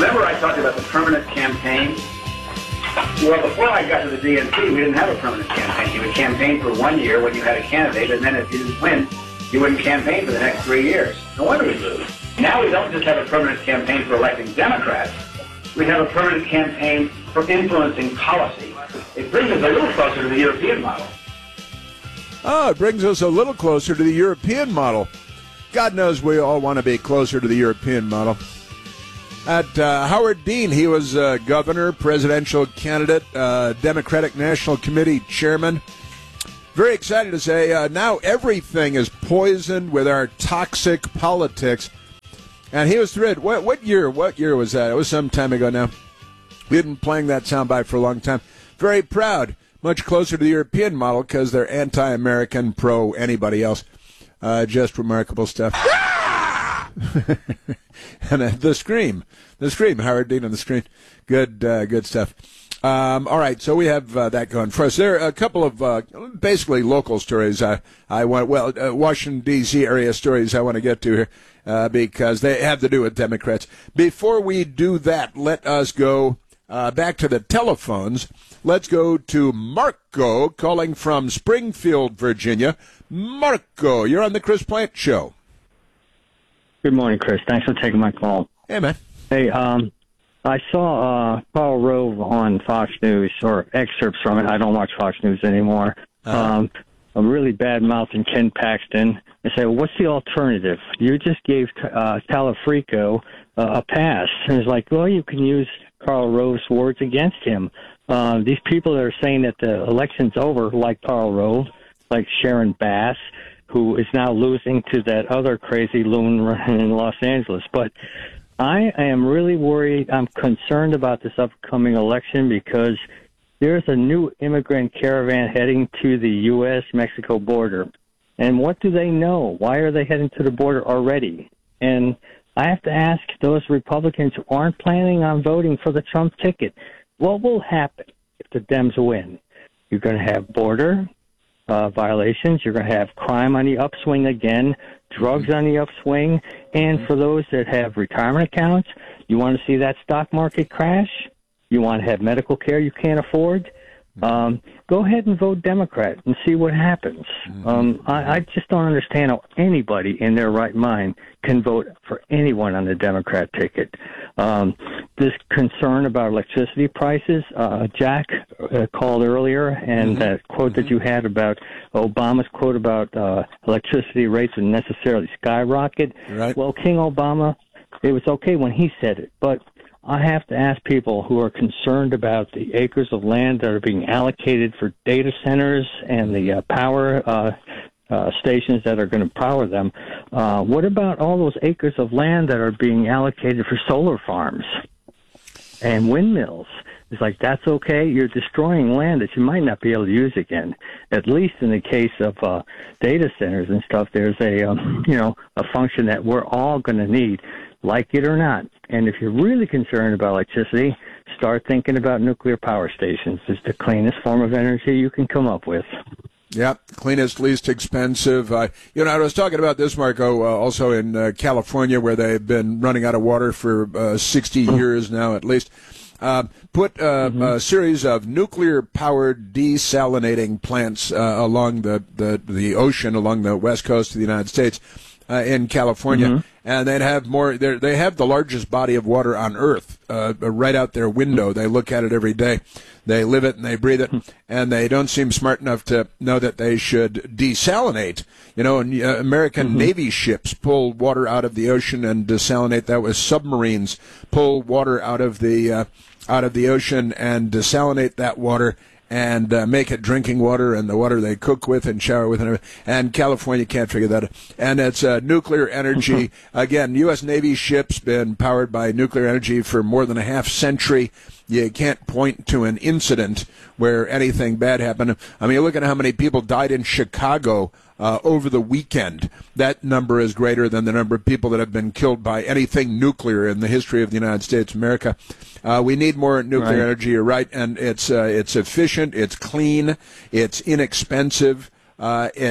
remember I talked about the permanent campaign? Well, before I got to the DNC, we didn't have a permanent campaign. You would campaign for 1 year when you had a candidate, and then if you didn't win, you wouldn't campaign for the next 3 years. No wonder we lose. Now we don't just have a permanent campaign for electing Democrats. We have a permanent campaign for influencing policy. It brings us a little closer to the European model. Oh, it brings us a little closer to the European model. God knows we all want to be closer to the European model. At Howard Dean, he was governor, presidential candidate, Democratic National Committee chairman. Very excited to say now everything is poisoned with our toxic politics. And he was thrilled. What year was that? It was some time ago now. We've been playing that soundbite for a long time. Very proud. Much closer to the European model because they're anti-American, pro-anybody else. Just remarkable stuff. And the scream, Howard Dean on the screen. Good stuff. All right, so we have that going for us. There are a couple of basically local stories Washington, D.C. area stories I want to get to here because they have to do with Democrats. Before we do that, let us go back to the telephones. Let's go to Marco calling from Springfield, Virginia. Marco, you're on the Chris Plante Show. Good morning, Chris. Thanks for taking my call. Hey, man. Hey, I saw Karl Rove on Fox News, or excerpts from it. I don't watch Fox News anymore. A really bad-mouthing Ken Paxton. I said, well, what's the alternative? You just gave Talafrico a pass. And it's like, well, you can use Karl Rove's words against him. These people that are saying that the election's over, like Karl Rove, like Sharon Bass, who is now losing to that other crazy loon in Los Angeles. But I am really worried. I'm concerned about this upcoming election because there's a new immigrant caravan heading to the U.S.-Mexico border. And what do they know? Why are they heading to the border already? And I have to ask those Republicans who aren't planning on voting for the Trump ticket, what will happen if the Dems win? You're going to have border violations. You're going to have crime on the upswing again, drugs on the upswing. And for those that have retirement accounts, you want to see that stock market crash? You want to have medical care you can't afford? Go ahead and vote Democrat and see what happens. I just don't understand how anybody in their right mind can vote for anyone on the Democrat ticket. This concern about electricity prices, Jack called earlier, and that quote that you had about Obama's quote about electricity rates would necessarily skyrocket. Right. Well, King Obama, it was okay when he said it, but I have to ask people who are concerned about the acres of land that are being allocated for data centers and the power stations that are going to power them. What about all those acres of land that are being allocated for solar farms and windmills? It's like, that's okay. You're destroying land that you might not be able to use again. At least in the case of data centers and stuff, there's a function that we're all going to need, like it or not. And if you're really concerned about electricity, start thinking about nuclear power stations. It's the cleanest form of energy you can come up with. Yep, cleanest, least expensive. I was talking about this, Marco, also in California, where they've been running out of water for 60 years now, at least. Put a series of nuclear-powered desalinating plants along the ocean, along the west coast of the United States, in California, and they'd have more. They have the largest body of water on Earth right out their window. They look at it every day. They live it and they breathe it, and they don't seem smart enough to know that they should desalinate. And American Navy ships pull water out of the ocean and desalinate. That was submarines pull water out of the ocean and desalinate that water and make it drinking water and the water they cook with and shower with. And California can't figure that out. And it's nuclear energy. Again, U.S. Navy ships been powered by nuclear energy for more than a half century. You can't point to an incident where anything bad happened. I mean, look at how many people died in Chicago over the weekend. That number is greater than the number of people that have been killed by anything nuclear in the history of the United States of America. We need more nuclear energy, you're right, and it's efficient, it's clean, it's inexpensive,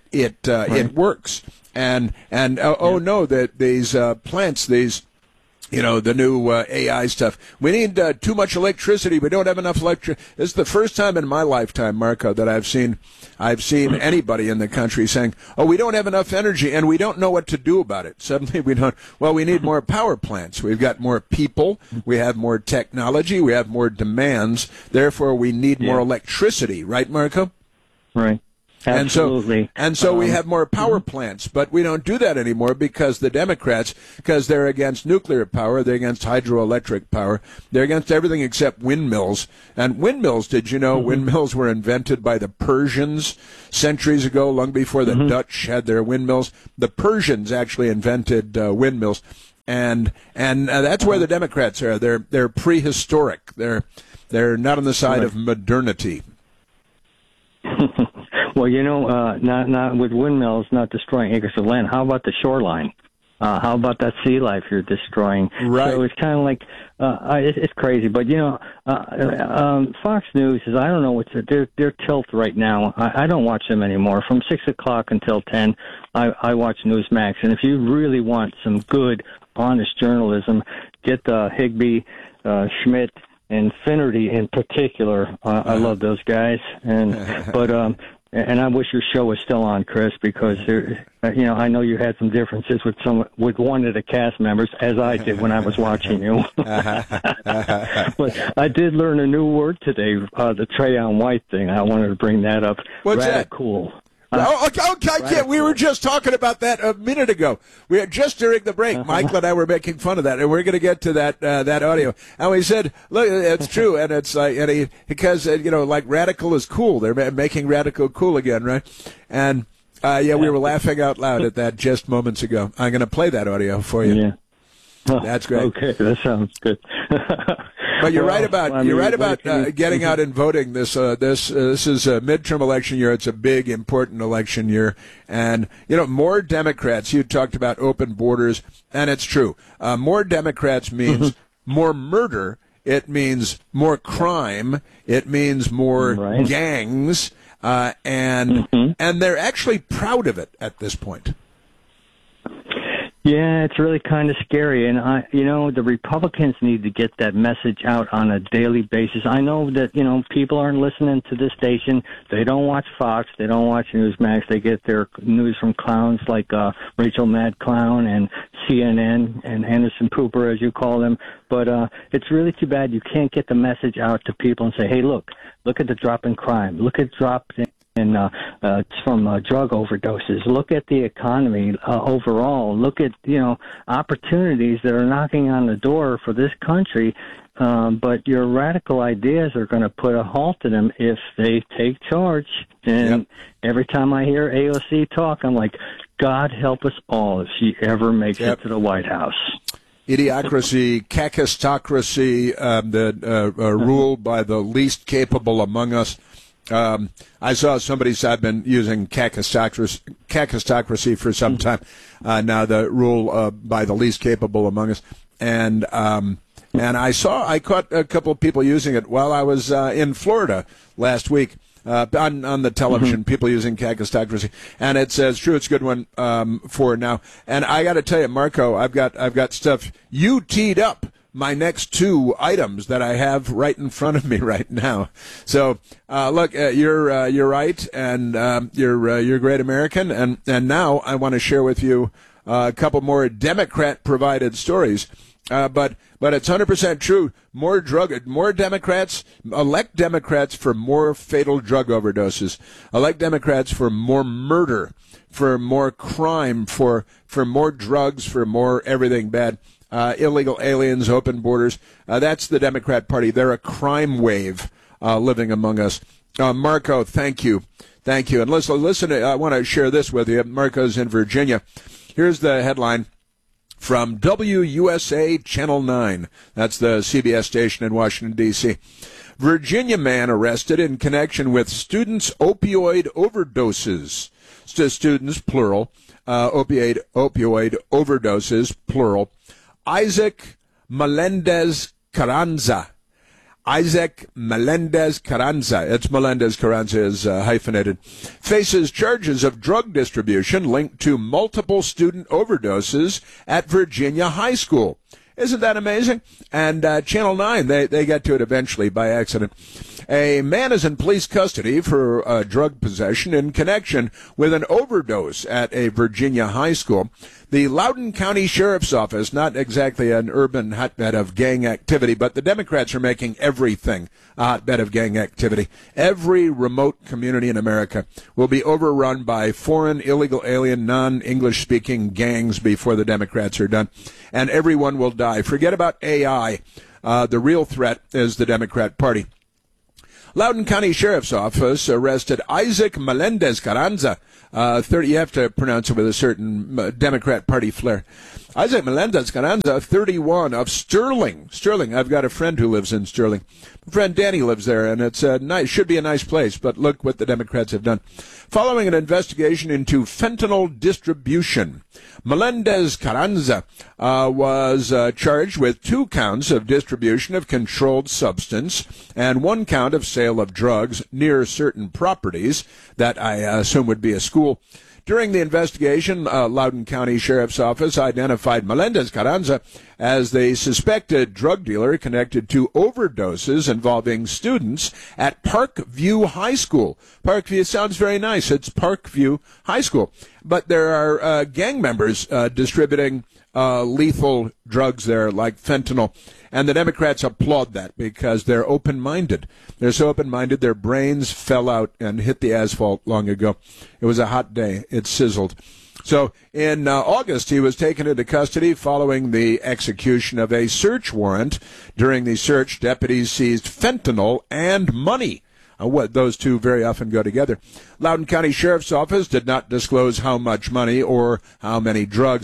it works. And no, that these plants, these the new AI stuff. We need too much electricity. We don't have enough electricity. This is the first time in my lifetime, Marco, that I've seen anybody in the country saying, "Oh, we don't have enough energy, and we don't know what to do about it." Suddenly, we don't. Well, we need more power plants. We've got more people. We have more technology. We have more demands. Therefore, we need more electricity. Right, Marco? Right. Absolutely. And so we have more power plants, but we don't do that anymore because the Democrats, because they're against nuclear power, they're against hydroelectric power, they're against everything except windmills. And windmills, did you know, windmills were invented by the Persians centuries ago, long before the Dutch had their windmills. The Persians actually invented windmills, and that's where the Democrats are. They're prehistoric. They're not on the side of modernity. Well, not with windmills, not destroying acres of land. How about the shoreline? How about that sea life you're destroying? Right. So it's kind of like it's crazy. But Fox News is, I don't know what's their tilt right now. I don't watch them anymore. From 6 o'clock until 10, I watch Newsmax. And if you really want some good, honest journalism, get Higbee, Schmidt, and Finnerty in particular. I love those guys. And I wish your show was still on, Chris, because I know you had some differences with one of the cast members, as I did when I was watching you. But I did learn a new word today, the Trayon White thing. I wanted to bring that up. What's Radical. that? Okay. We were just talking about that a minute ago. We had just during the break, Michael and I were making fun of that, and we're going to get to that audio. And we said, look, it's true, and it's like, because like radical is cool. They're making radical cool again, right? And we were laughing out loud at that just moments ago. I'm going to play that audio for you. Yeah. That's great. Okay, that sounds good. But you're right about getting out and voting. This is a midterm election year. It's a big, important election year, and more Democrats. You talked about open borders, and it's true. More Democrats means more murder. It means more crime. It means more gangs, and they're actually proud of it at this point. Yeah, it's really kind of scary. And, the Republicans need to get that message out on a daily basis. I know that, people aren't listening to this station. They don't watch Fox. They don't watch Newsmax. They get their news from clowns like Rachel Mad Clown and CNN and Anderson Pooper, as you call them. But it's really too bad you can't get the message out to people and say, hey, look at the drop in crime. Look at the drop in from drug overdoses. Look at the economy overall. Look at opportunities that are knocking on the door for this country. But your radical ideas are going to put a halt to them if they take charge. And every time I hear AOC talk, I'm like, God help us all if she ever makes it to the White House. Idiocracy, kakistocracy, rule by the least capable among us. I saw somebody said I've been using kakistocracy for some time now. The rule by the least capable among us, and I caught a couple of people using it while I was in Florida last week on the television. People using kakistocracy, and it's true. It's a good one for now. And I got to tell you, Marco, I've got stuff you teed up. My next two items that I have right in front of me right now. So, look, you're right, and you're a great American, and now I want to share with you a couple more Democrat-provided stories. But it's 100% true. More Democrats elect Democrats for more fatal drug overdoses. Elect Democrats for more murder, for more crime, for more drugs, for more everything bad. Illegal aliens, open borders. That's the Democrat Party. They're a crime wave living among us. Marco, thank you. And listen. I want to share this with you. Marco's in Virginia. Here's the headline from WUSA Channel 9. That's the CBS station in Washington, D.C. Virginia man arrested in connection with students' opioid overdoses. Students, plural. Opioid overdoses, plural. Isaac Melendez Carranza. It's Melendez Carranza is hyphenated. Faces charges of drug distribution linked to multiple student overdoses at Virginia High School. Isn't that amazing? And Channel 9, they get to it eventually by accident. A man is in police custody for drug possession in connection with an overdose at a Virginia high school. The Loudoun County Sheriff's Office, not exactly an urban hotbed of gang activity, but the Democrats are making everything a hotbed of gang activity. Every remote community in America will be overrun by foreign, illegal, alien, non-English speaking gangs before the Democrats are done. And everyone will die. Forget about AI. The real threat is the Democrat Party. Loudoun County Sheriff's Office arrested Isaac Melendez Carranza. 30, you have to pronounce it with a certain Democrat Party flair. Isaac Melendez Carranza, 31, of Sterling. Sterling, I've got a friend who lives in Sterling. My friend Danny lives there, and it's nice, should be a nice place, but look what the Democrats have done. Following an investigation into fentanyl distribution, Melendez Carranza was charged with 2 counts of distribution of controlled substance and 1 count of sale of drugs near certain properties that I assume would be a school. During the investigation, Loudoun County Sheriff's Office identified Melendez Carranza as the suspected drug dealer connected to overdoses involving students at Parkview High School. Parkview sounds very nice. It's Parkview High School. But there are gang members distributing lethal drugs there like fentanyl. And the Democrats applaud that because they're open-minded. They're so open-minded their brains fell out and hit the asphalt long ago. It was a hot day. It sizzled. So in August, he was taken into custody following the execution of a search warrant. During the search, deputies seized fentanyl and money. Those two very often go together. Loudoun County Sheriff's Office did not disclose how much money or how many drugs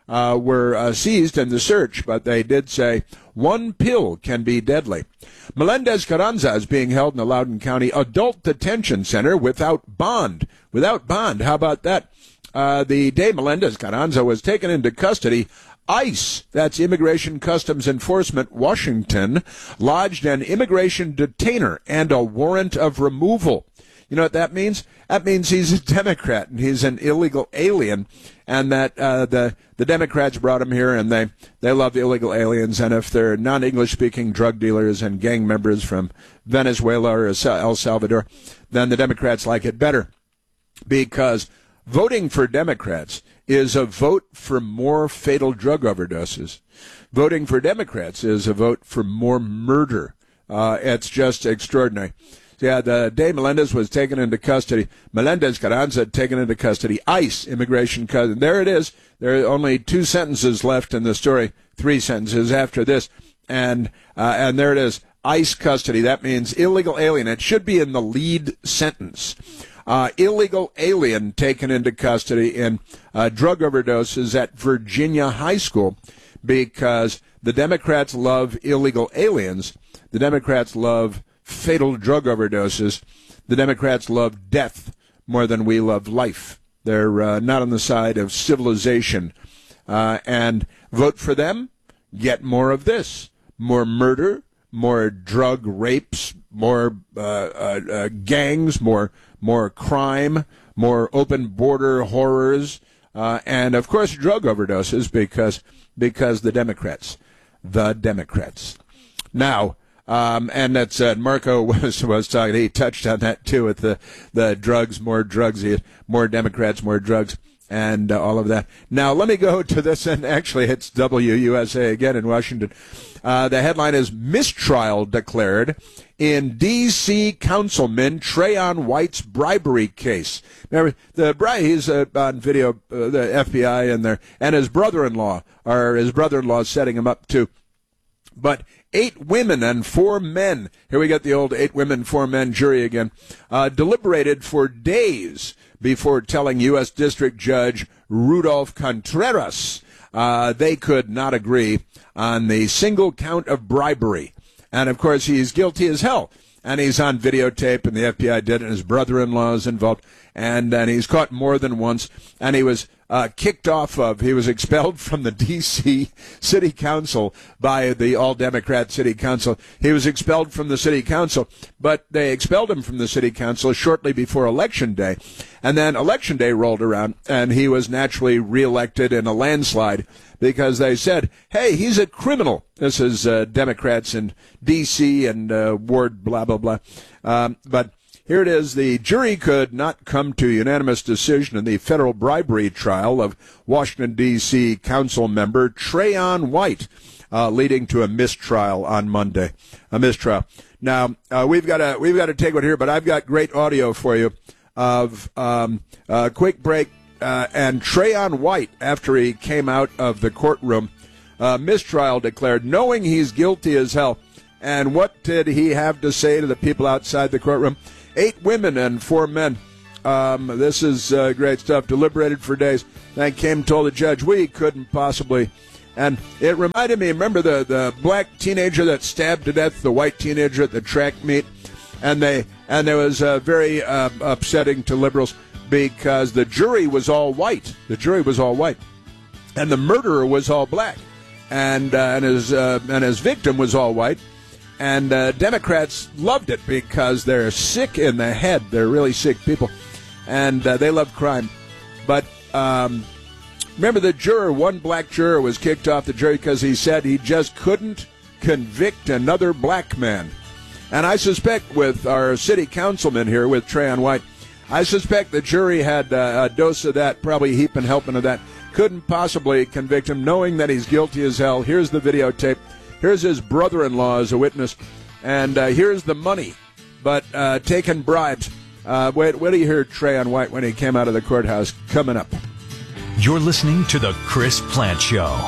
were seized in the search, but they did say 1 pill can be deadly. Melendez Carranza is being held in the Loudoun County Adult Detention Center without bond. Without bond, how about that? The day Melendez Carranza was taken into custody, ICE, that's Immigration Customs Enforcement, Washington, lodged an immigration detainer and a warrant of removal. You know what that means? That means he's a Democrat and he's an illegal alien, and that the Democrats brought him here, and they love illegal aliens. And if they're non-English speaking drug dealers and gang members from Venezuela or El Salvador, then the Democrats like it better, because voting for Democrats is a vote for more fatal drug overdoses. Voting for Democrats is a vote for more murder. It's just extraordinary. Yeah, the day Melendez was taken into custody, Melendez Carranza taken into custody, ICE, Immigration Customs. There it is. There are only 2 sentences left in the story, 3 sentences after this. And there it is, ICE custody. That means illegal alien. It should be in the lead sentence. Illegal alien taken into custody in drug overdoses at Virginia High School, because the Democrats love illegal aliens. The Democrats love fatal drug overdoses. The Democrats love death more than we love life. They're not on the side of civilization. And vote for them, get more of this. More murder, more drug rapes, more gangs, more crime, more open border horrors, and of course drug overdoses, because the Democrats. Now, and that's Marco was talking. He touched on that too with the drugs, more Democrats, more drugs, and all of that. Now let me go to this, and actually it's WUSA again in Washington. The headline is "Mistrial Declared in D.C. Councilman Trayon White's Bribery Case." Remember, he's on video, the FBI and his brother-in-law setting him up too. But 8 women and 4 men, here we got the old 8 women, 4 men jury again, deliberated for days before telling U.S. District Judge Rudolph Contreras they could not agree on the single count of bribery. And, of course, he's guilty as hell. And he's on videotape, and the FBI did it, and his brother-in-law is involved. And he's caught more than once. And he was kicked off of, he was expelled from the D.C. City Council by the all-Democrat City Council. He was expelled from the City Council, but they expelled him from the City Council shortly before Election Day. And then Election Day rolled around, and he was naturally reelected in a landslide because they said, hey, he's a criminal. This is Democrats in D.C. and Ward, blah, blah, blah. But here it is. The jury could not come to unanimous decision in the federal bribery trial of Washington, D.C. Council member Trayon White, leading to a mistrial on Monday. A mistrial. Now, we've got to take one here, but I've got great audio for you of a quick break. And Trayon White, after he came out of the courtroom, mistrial declared, knowing he's guilty as hell. And what did he have to say to the people outside the courtroom? 8 women and 4 men. This is great stuff. Deliberated for days. Then came and told the judge, we couldn't possibly. And it reminded me, remember the black teenager that stabbed to death the white teenager at the track meet? And it was very upsetting to liberals because the jury was all white. The jury was all white. And the murderer was all black. And his victim was all white. And Democrats loved it because they're sick in the head. They're really sick people. And they love crime. But remember the juror, one black juror was kicked off the jury because he said he just couldn't convict another black man. And I suspect with our city councilman here, with Trayon White, I suspect the jury had a dose of that, probably a heap and helping of that. Couldn't possibly convict him, knowing that he's guilty as hell. Here's the videotape. Here's his brother-in-law as a witness. And here's the money, but taking bribes. Wait do you hear Trayon White when he came out of the courthouse? Coming up. You're listening to The Chris Plante Show.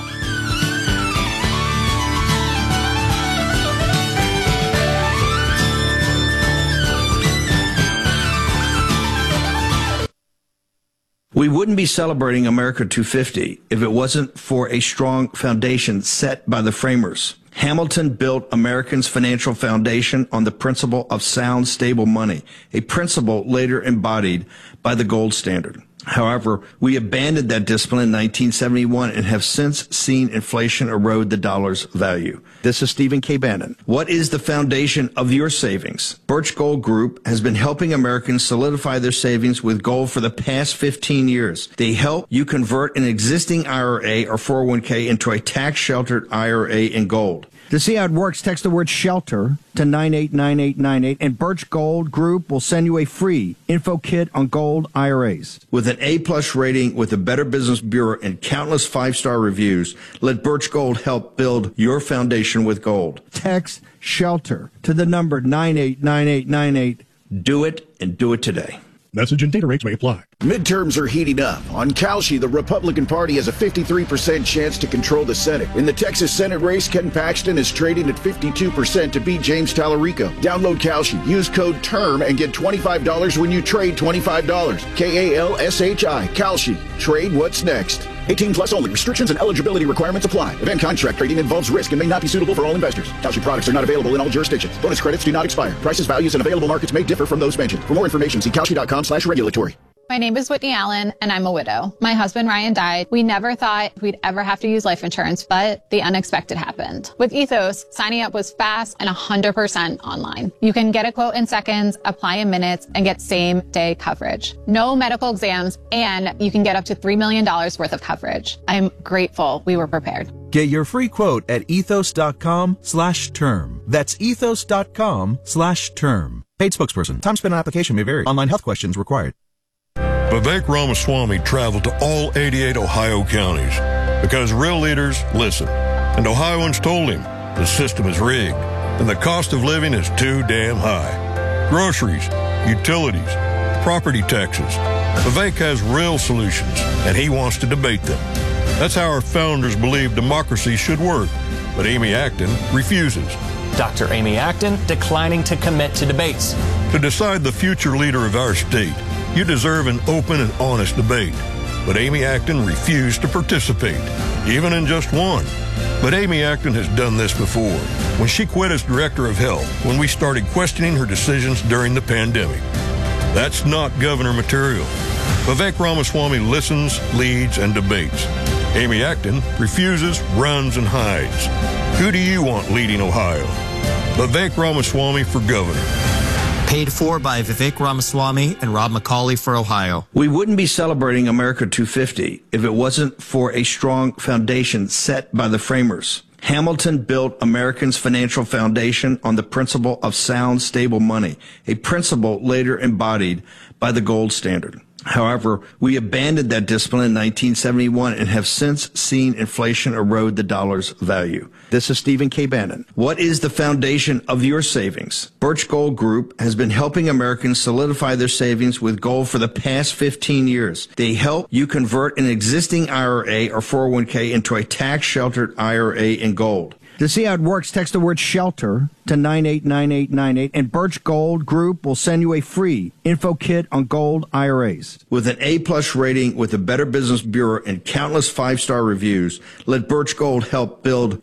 We wouldn't be celebrating America 250 if it wasn't for a strong foundation set by the framers. Hamilton built Americans' financial foundation on the principle of sound, stable money, a principle later embodied by the gold standard. However, we abandoned that discipline in 1971 and have since seen inflation erode the dollar's value. This is Stephen K. Bannon. What is the foundation of your savings? Birch Gold Group has been helping Americans solidify their savings with gold for the past 15 years. They help you convert an existing IRA or 401k into a tax-sheltered IRA in gold. To see how it works, text the word SHELTER to 989898, and Birch Gold Group will send you a free info kit on gold IRAs. With an A-plus rating with the Better Business Bureau and countless 5-star reviews, let Birch Gold help build your foundation with gold. Text SHELTER to the number 989898. Do it, and do it today. Message and data rates may apply. Midterms are heating up. On Kalshi, the Republican Party has a 53% chance to control the Senate. In the Texas Senate race, Ken Paxton is trading at 52% to beat James Tallarico. Download Kalshi. Use code TERM and get $25 when you trade $25. KALSHI. Kalshi. Trade what's next. 18 plus only. Restrictions and eligibility requirements apply. Event contract trading involves risk and may not be suitable for all investors. Kalshi products are not available in all jurisdictions. Bonus credits do not expire. Prices, values, and available markets may differ from those mentioned. For more information, see Kalshi.com/regulatory. My name is Whitney Allen, and I'm a widow. My husband, Ryan, died. We never thought we'd ever have to use life insurance, but the unexpected happened. With Ethos, signing up was fast and 100% online. You can get a quote in seconds, apply in minutes, and get same-day coverage. No medical exams, and you can get up to $3 million worth of coverage. I'm grateful we were prepared. Get your free quote at ethos.com/term. That's ethos.com/term. Paid spokesperson. Time spent on application may vary. Online health questions required. Vivek Ramaswamy traveled to all 88 Ohio counties because real leaders listen. And Ohioans told him the system is rigged and the cost of living is too damn high. Groceries, utilities, property taxes. Vivek has real solutions and he wants to debate them. That's how our founders believed democracy should work. But Amy Acton refuses. Dr. Amy Acton declining to commit to debates. To decide the future leader of our state, you deserve an open and honest debate. But Amy Acton refused to participate, even in just one. But Amy Acton has done this before, when she quit as director of health, when we started questioning her decisions during the pandemic. That's not governor material. Vivek Ramaswamy listens, leads, and debates. Amy Acton refuses, runs, and hides. Who do you want leading Ohio? Vivek Ramaswamy for governor. Paid for by Vivek Ramaswamy and Rob McCauley for Ohio. We wouldn't be celebrating America 250 if it wasn't for a strong foundation set by the framers. Hamilton built Americans' financial foundation on the principle of sound, stable money, a principle later embodied by the gold standard. However, we abandoned that discipline in 1971 and have since seen inflation erode the dollar's value. This is Stephen K. Bannon. What is the foundation of your savings? Birch Gold Group has been helping Americans solidify their savings with gold for the past 15 years. They help you convert an existing IRA or 401k into a tax-sheltered IRA in gold. To see how it works, text the word SHELTER to 989898, and Birch Gold Group will send you a free info kit on gold IRAs. With an A-plus rating with the Better Business Bureau and countless 5-star reviews, let Birch Gold help build